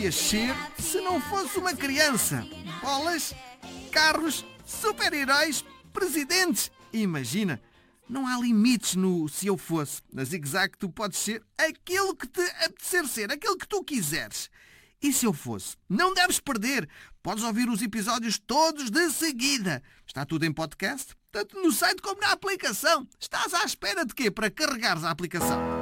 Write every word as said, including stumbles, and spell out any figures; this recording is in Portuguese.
querias ser se não fosse uma criança? Bolas, carros, super-heróis, presidentes. Imagina, não há limites no se eu fosse. Na Zig Zag tu podes ser aquilo que te apetecer ser, aquilo que tu quiseres. E se eu fosse? Não deves perder. Podes ouvir os episódios todos de seguida. Está tudo em podcast, tanto no site como na aplicação. Estás à espera de quê para carregares a aplicação?